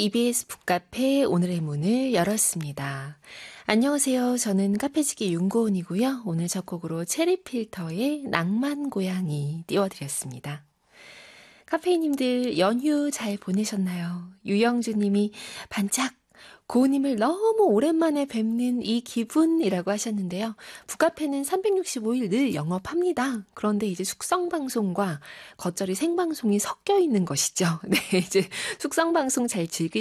EBS 북카페 오늘의 문을 열었습니다. 안녕하세요. 저는 카페지기 윤고은이고요. 오늘 첫 곡으로 체리필터의 낭만 고양이 띄워드렸습니다. 카페이님들 연휴 잘 보내셨나요? 유영주님이 반짝 고우님을 너무 오랜만에 뵙는 이 기분이라고 하셨는데요. 북카페는 365일 늘 영업합니다. 그런데 이제 숙성방송과 겉절이 생방송이 섞여 있는 것이죠. 네, 이제 숙성방송 잘